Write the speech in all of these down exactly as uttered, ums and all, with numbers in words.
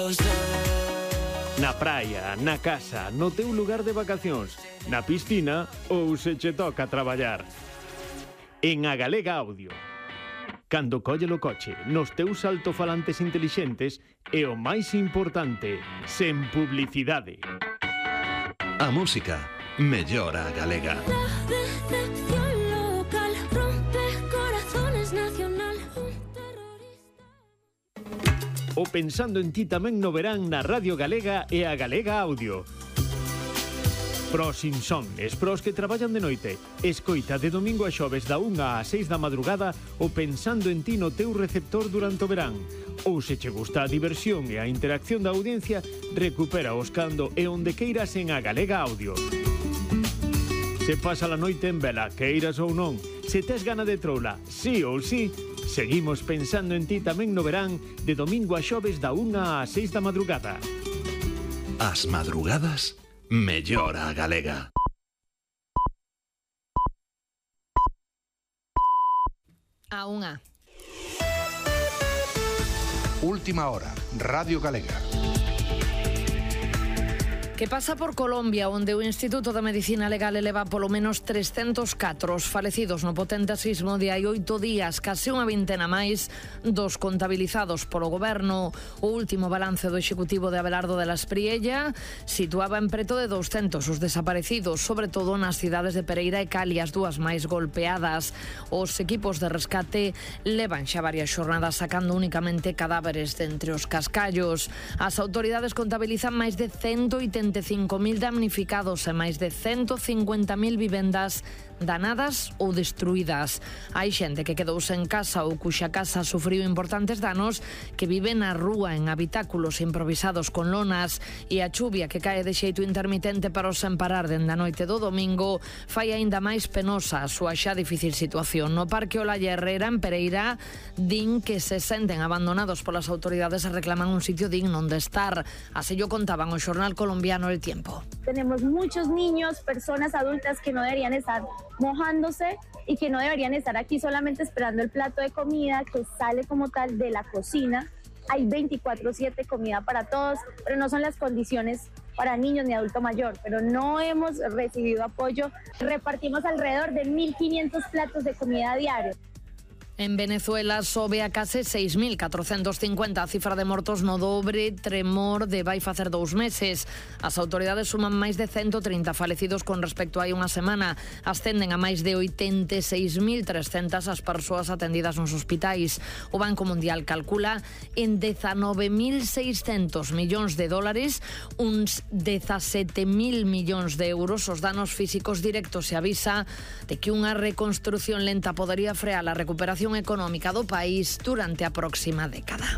Na praia, na casa, no teu lugar de vacacións, na piscina ou se che toca traballar. En A Galega Audio. Cando colle o coche, nos teus altofalantes intelixentes e o máis importante, sen publicidade. A música mellora a galega. O Pensando en Ti tamén no verán na Radio Galega e a Galega Audio. Pros insomnes, pros que traballan de noite, escoita de domingo a xoves da unha a seis da madrugada o Pensando en Ti no teu receptor durante o verán. Ou se che gusta a diversión e a interacción da audiencia, recupera os cando e onde queiras en a Galega Audio. Se pasa a noite en vela, queiras ou non, se tes gana de troula, sí ou sí, seguimos Pensando en Ti tamén no verán de domingo a xoves da unha a seis da madrugada. As madrugadas mellora a galega. A unha. Última hora, Radio Galega. Que pasa por Colombia, onde o Instituto de Medicina Legal eleva polo menos trescentos e catro os falecidos no potente sismo de hai oito días, case unha vintena máis dos contabilizados polo goberno. O último balance do Executivo de Abelardo de la Espriella situaba en preto de douscentos os desaparecidos, sobre todo nas cidades de Pereira e Cali, as dúas máis golpeadas. Os equipos de rescate levan xa varias xornadas sacando únicamente cadáveres de entre os cascallos. As autoridades contabilizan máis de ciento oitenta e cinco mil damnificados e máis de ciento cincuenta mil vivendas danadas ou destruídas. Hai xente que quedou sen casa ou cuxa casa sufriu importantes danos, que vive na rúa en habitáculos improvisados con lonas, e a chuvia que cae de xeito intermitente para os sen parar dende a noite do domingo fai aínda máis penosa a súa xa difícil situación. No Parque Olalla Herrera, en Pereira, din que se senten abandonados polas autoridades e reclaman un sitio digno onde estar. Así lo contaban o xornal colombiano El Tiempo. Tenemos muchos niños, personas adultas que no deberían estar mojándose y que no deberían estar aquí solamente esperando el plato de comida que sale como tal de la cocina. Hay veinticuatro siete comida para todos, pero no son las condiciones para niños ni adulto mayor, pero no hemos recibido apoyo. Repartimos alrededor de mil quinientos platos de comida diaria. En Venezuela sobe a case seis mil catrocentos cincuenta a cifra de mortos no dobre tremor de vai facer dous meses. As autoridades suman máis de ciento trinta falecidos con respecto a hai unha semana. Ascenden a máis de oitenta e seis mil trescentas as persoas atendidas nos hospitais. O Banco Mundial calcula en dezanove mil seiscentos millóns de dólares, uns dezasete mil millóns de euros os danos físicos directos, e avisa de que unha reconstrución lenta podería frear a recuperación económica do país durante a próxima década.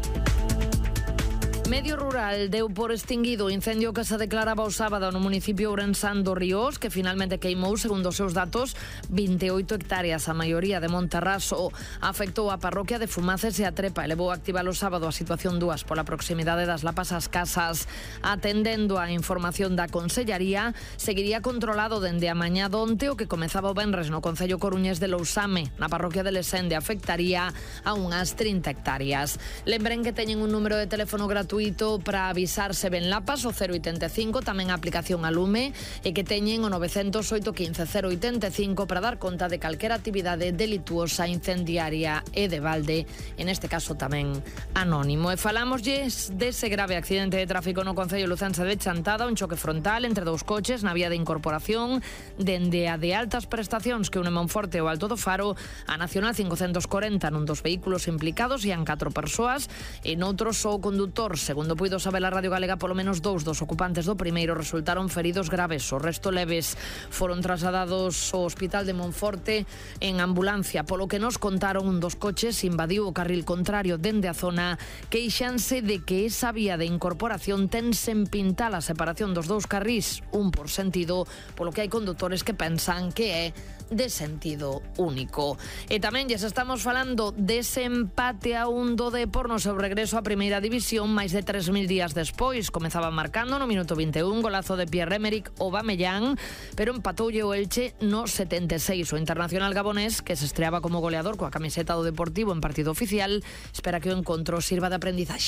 Medio Rural deu por extinguido o incendio que se declaraba o sábado no municipio ourensán do Ríos, que finalmente queimou, segundo os seus datos, vinte e oito hectáreas, a maioría de Monterraso. Afectou a parroquia de Fumaces e a Trepa e levou a activar o sábado a situación dúas pola proximidade das lapas ás casas. Atendendo a información da Consellaría, seguiría controlado dende a mañá donte o que comezaba o venres no concello coruñés de Lousame, na parroquia de Lesende, afectaría a unhas trinta hectáreas. Lembren que teñen un número de teléfono gratuito para avisarse ben lapas, o cero oitenta e cinco, tamén a aplicación a Lume, e que teñen o novecentos oito quince cero oitenta e cinco para dar conta de calquera actividade delituosa, incendiaria e de balde, en este caso tamén anónimo. E falámoslles dese grave accidente de tráfico no concello lucense de Chantada, un choque frontal entre dous coches na vía de incorporación dende a de altas prestacións que une Monforte o Alto do Faro a Nacional cincocentos corenta. Nun dos vehículos implicados ian catro persoas e noutros só o condutor. Segundo puido saber a Radio Galega, polo menos dous dos ocupantes do primeiro resultaron feridos graves, o resto leves. Foron trasladados ao Hospital de Monforte en ambulancia. Polo que nos contaron, un dos coches invadiu o carril contrario dende a zona, queixanse de que esa vía de incorporación ten sen pintar a separación dos dous carrís, un por sentido, polo que hai condutores que pensan que é de sentido único. E tamén lles estamos falando dese empate a un do Depor no seu regreso á primeira división máis de tres mil días despois. Comezaba marcando no minuto vinte e un, golazo de Pierre-Emerick Aubameyang, pero empatoulle o Elche no setenta e seis. O internacional gabonés, que se estreaba como goleador coa camiseta do Deportivo en partido oficial, espera que o encontro sirva de aprendizaxe.